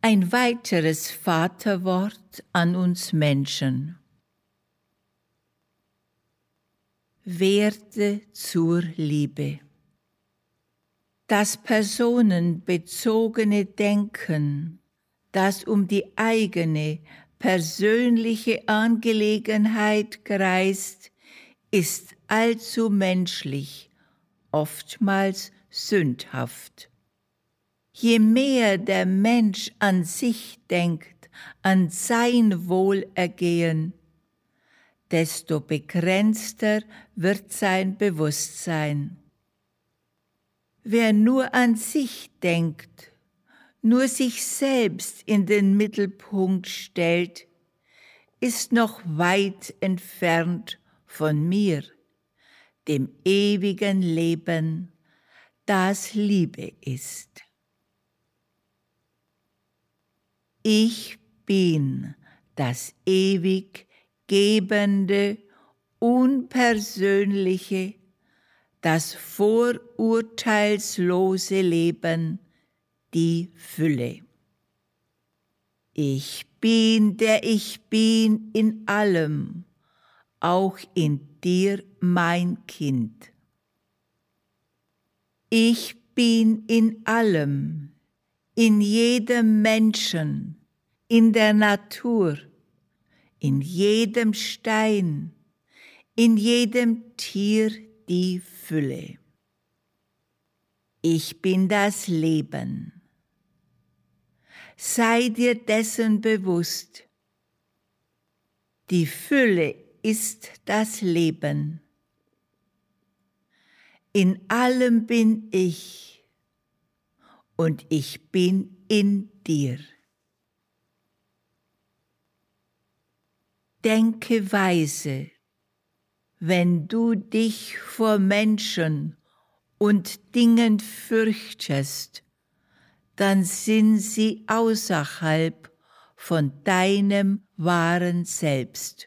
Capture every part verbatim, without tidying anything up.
Ein weiteres Vaterwort an uns Menschen. Werde zur Liebe. Das personenbezogene Denken, das um die eigene persönliche Angelegenheit kreist, ist allzu menschlich, oftmals sündhaft. Je mehr der Mensch an sich denkt, an sein Wohlergehen, desto begrenzter wird sein Bewusstsein. Wer nur an sich denkt, nur sich selbst in den Mittelpunkt stellt, ist noch weit entfernt von mir, dem ewigen Leben, das Liebe ist. Ich bin das ewig gebende, unpersönliche, das vorurteilslose Leben, die Fülle. Ich bin, der ich bin in allem, auch in dir, mein Kind. Ich bin in allem, in jedem Menschen, in der Natur, in jedem Stein, in jedem Tier die Fülle. Ich bin das Leben. Sei dir dessen bewusst. Die Fülle ist das Leben. In allem bin ich und ich bin in dir. Denke weise, wenn du dich vor Menschen und Dingen fürchtest, dann sind sie außerhalb von deinem wahren Selbst.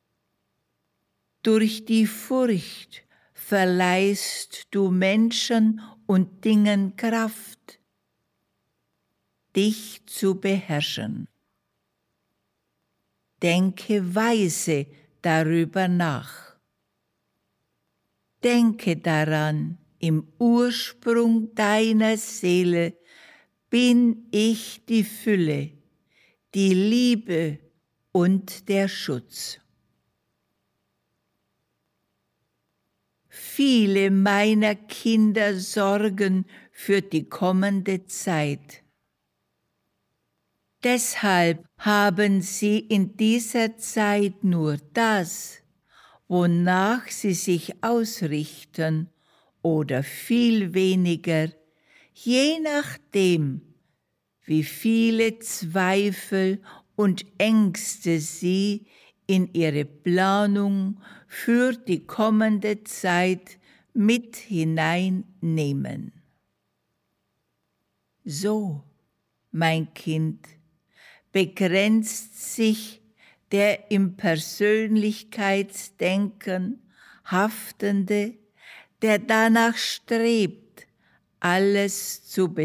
Durch die Furcht verleihst du Menschen und Dingen Kraft, dich zu beherrschen. Denke weise darüber nach. Denke daran, im Ursprung deiner Seele bin ich die Fülle, die Liebe und der Schutz. Viele meiner Kinder sorgen für die kommende Zeit. Deshalb haben sie in dieser Zeit nur das, wonach sie sich ausrichten, oder viel weniger, je nachdem, wie viele Zweifel und Ängste sie in ihre Planung für die kommende Zeit mit hineinnehmen. So, mein Kind, begrenzt sich der im Persönlichkeitsdenken haftende, der danach strebt, alles zu